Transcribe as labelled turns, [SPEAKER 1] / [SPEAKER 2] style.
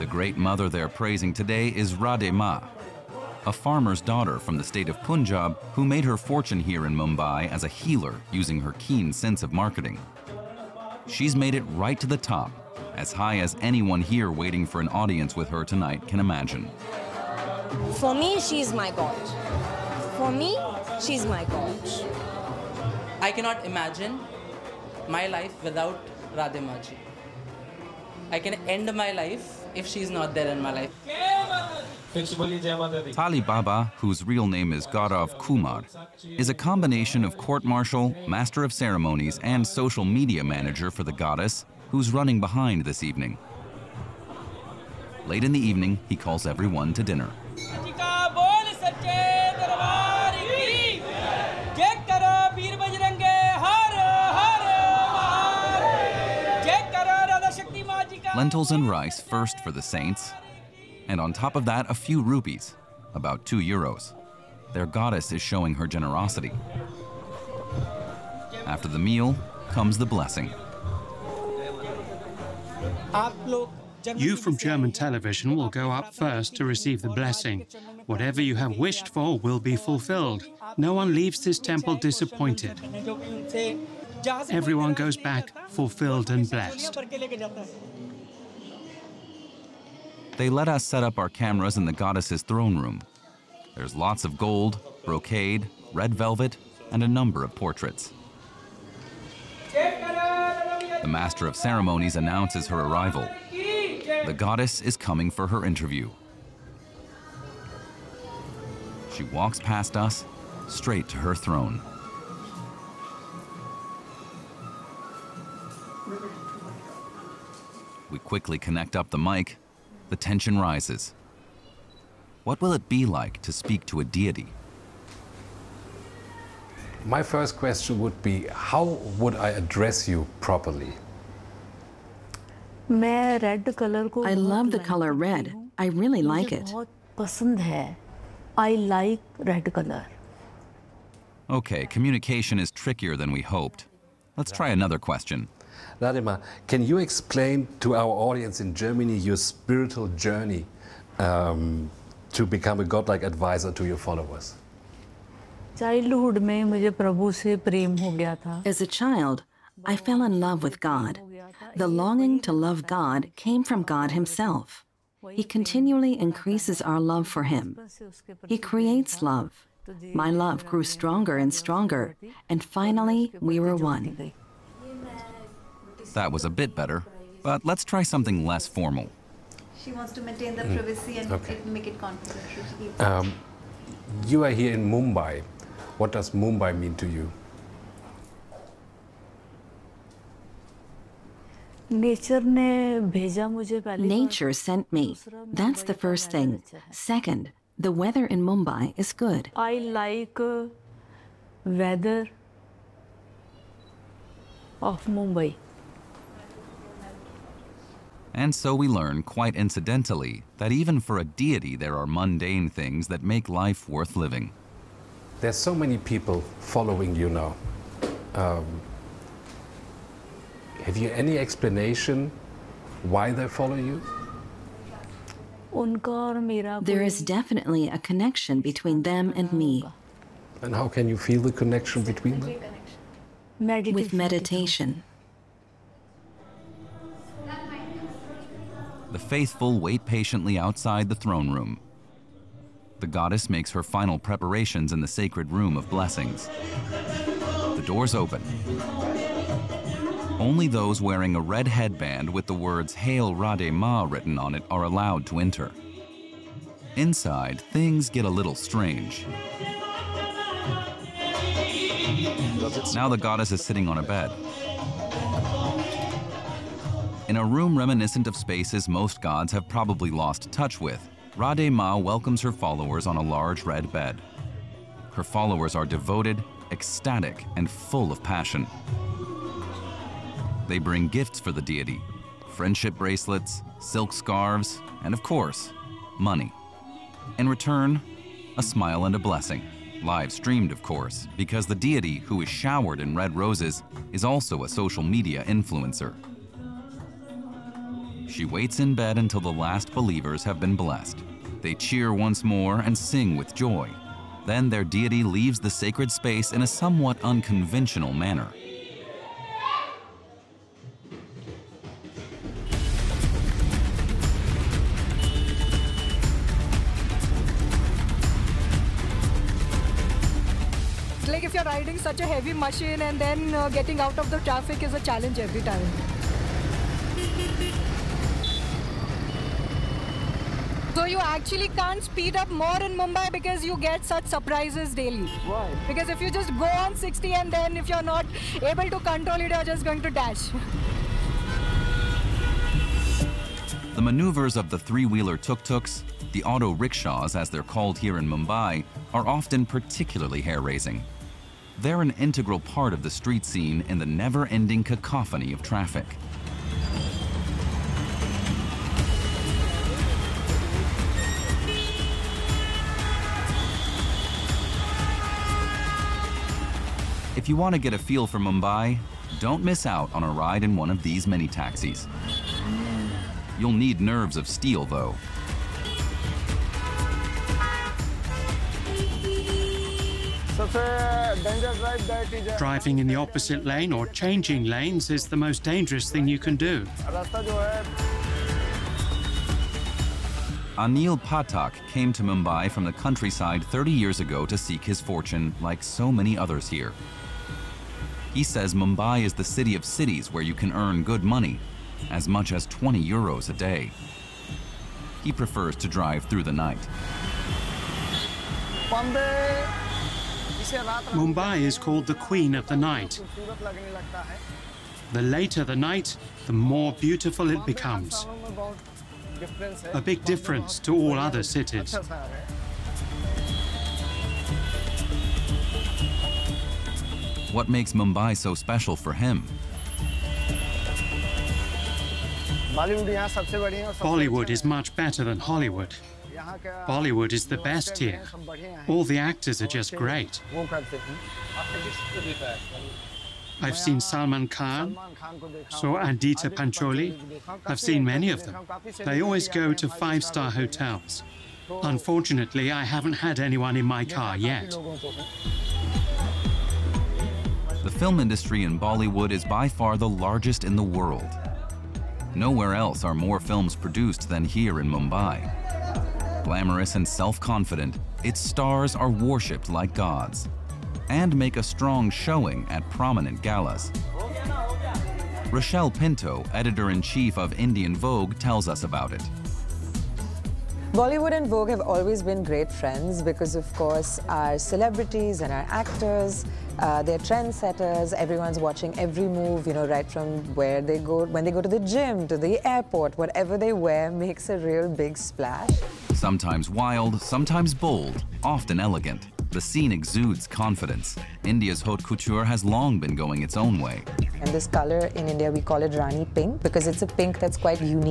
[SPEAKER 1] The great mother they're praising today is Radhe Ma, a farmer's daughter from the state of Punjab who made her fortune here in Mumbai as a healer using her keen sense of marketing. She's made it right to the top, as high as anyone here waiting for an audience with her tonight can imagine.
[SPEAKER 2] For me, she's my God. For me, she's my God.
[SPEAKER 3] I cannot imagine my life without Radhe Ma ji. I can end my life if she's not there in my life.
[SPEAKER 1] Tali Baba, whose real name is Gaurav Kumar, is a combination of court martial, master of ceremonies, and social media manager for the goddess, who's running behind this evening. Late in the evening, he calls everyone to dinner. Lentils and rice first for the saints, and on top of that, a few rupees, about €2. Their goddess is showing her generosity. After the meal comes the blessing.
[SPEAKER 4] You from German television will go up first to receive the blessing. Whatever you have wished for will be fulfilled. No one leaves this temple disappointed. Everyone goes back fulfilled and blessed.
[SPEAKER 1] They let us set up our cameras in the goddess's throne room. There's lots of gold, brocade, red velvet, and a number of portraits. The master of ceremonies announces her arrival. The goddess is coming for her interview. She walks past us, straight to her throne. We quickly connect up the mic. The tension rises. What will it be like to speak to a deity?
[SPEAKER 5] My first question would be, how would I address you properly?
[SPEAKER 6] I love the color red. I really like it.
[SPEAKER 7] I like red color.
[SPEAKER 1] Okay, communication is trickier than we hoped. Let's try another question.
[SPEAKER 5] Radhe Ma, can you explain to our audience in Germany your spiritual journey to become a godlike advisor to your followers?
[SPEAKER 6] As a child, I fell in love with God. The longing to love God came from God Himself. He continually increases our love for Him. He creates love. My love grew stronger and stronger, and finally we were one.
[SPEAKER 1] That was a bit better, but let's try something less formal.
[SPEAKER 8] She wants to maintain the privacy and make it confidential.
[SPEAKER 5] You are here in Mumbai. What does Mumbai mean to you?
[SPEAKER 6] Nature sent me. That's the first thing. Second, the weather in Mumbai is good.
[SPEAKER 7] I like weather of Mumbai.
[SPEAKER 1] And so we learn, quite incidentally, that even for a deity there are mundane things that make life worth living.
[SPEAKER 5] There's so many people following you now. Have you any explanation why they follow you?
[SPEAKER 6] There is definitely a connection between them and me.
[SPEAKER 5] And how can you feel the connection between them?
[SPEAKER 6] With meditation.
[SPEAKER 1] The faithful wait patiently outside the throne room. The goddess makes her final preparations in the sacred room of blessings. The doors open. Only those wearing a red headband with the words "Hail Radhe Ma" written on it are allowed to enter. Inside, things get a little strange. Now the goddess is sitting on a bed. In a room reminiscent of spaces most gods have probably lost touch with, Radhe Ma welcomes her followers on a large red bed. Her followers are devoted, ecstatic, and full of passion. They bring gifts for the deity, friendship bracelets, silk scarves, and of course, money. In return, a smile and a blessing, live streamed of course, because the deity, who is showered in red roses, is also a social media influencer. She waits in bed until the last believers have been blessed. They cheer once more and sing with joy. Then their deity leaves the sacred space in a somewhat unconventional manner.
[SPEAKER 9] Like if you're riding such a heavy machine and then getting out of the traffic is a challenge every time. So you actually can't speed up more in Mumbai because you get such surprises daily. Why? Because if you just go on 60 and then if you're not able to control it, you're just going to dash.
[SPEAKER 1] The maneuvers of the three-wheeler tuk-tuks, the auto rickshaws as they're called here in Mumbai, are often particularly hair-raising. They're an integral part of the street scene in the never-ending cacophony of traffic. If you want to get a feel for Mumbai, don't miss out on a ride in one of these mini taxis. You'll need nerves of steel, though.
[SPEAKER 4] Driving in the opposite lane or changing lanes is the most dangerous thing you can do.
[SPEAKER 1] Anil Pathak came to Mumbai from the countryside 30 years ago to seek his fortune, like so many others here. He says Mumbai is the city of cities where you can earn good money, as much as 20 euros a day. He prefers to drive through the night.
[SPEAKER 4] Mumbai is called the Queen of the Night. The later the night, the more beautiful it becomes. A big difference to all other cities.
[SPEAKER 1] What makes Mumbai so special for him?
[SPEAKER 4] Bollywood is much better than Hollywood. Bollywood is the best here. All the actors are just great. I've seen Salman Khan, saw Aditya Pancholi. I've seen many of them. They always go to five-star hotels. Unfortunately, I haven't had anyone in my car yet.
[SPEAKER 1] The film industry in Bollywood is by far the largest in the world. Nowhere else are more films produced than here in Mumbai. Glamorous and self-confident, its stars are worshipped like gods and make a strong showing at prominent galas. Rochelle Pinto, editor-in-chief of Indian Vogue, tells us about it.
[SPEAKER 10] Bollywood and Vogue have always been great friends because, of course, our celebrities and our actors, they're trendsetters. Everyone's watching every move, you know, right from where they go, when they go to the gym, to the airport, whatever they wear makes a real big splash.
[SPEAKER 1] Sometimes wild, sometimes bold, often elegant. The scene exudes confidence. India's haute couture has long been going its own way.
[SPEAKER 10] And this color in India, we call it Rani pink because it's a pink that's quite unique.